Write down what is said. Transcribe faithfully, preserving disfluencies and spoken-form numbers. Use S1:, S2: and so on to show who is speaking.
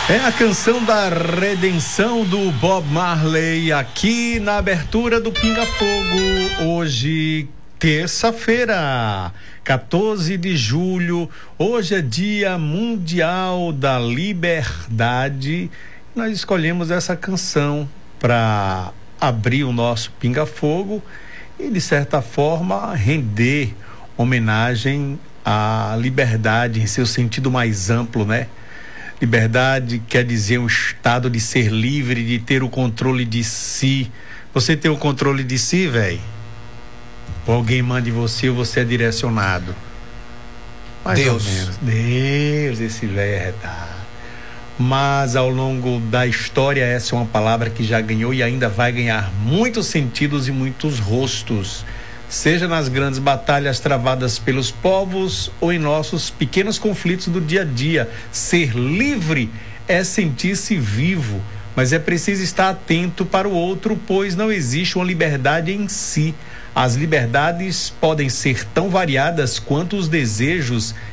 S1: É a canção da redenção do Bob Marley aqui na abertura do Pinga Fogo. Hoje, terça-feira, quatorze de julho. Hoje é Dia Mundial da Liberdade. Nós escolhemos essa canção para abrir o nosso Pinga Fogo e, de certa forma, render homenagem à liberdade em seu sentido mais amplo, né? Liberdade quer dizer um estado de ser livre, de ter o controle de si. Você tem o controle de si, velho? Ou alguém manda em você ou você é direcionado? Mais
S2: Deus.
S1: ou menos. Deus, esse velho é retado. Mas ao longo da história, essa é uma palavra que já ganhou e ainda vai ganhar muitos sentidos e muitos rostos. Seja nas grandes batalhas travadas pelos povos ou em nossos pequenos conflitos do dia a dia. Ser livre é sentir-se vivo, mas é preciso estar atento para o outro, pois não existe uma liberdade em si. As liberdades podem ser tão variadas quanto os desejos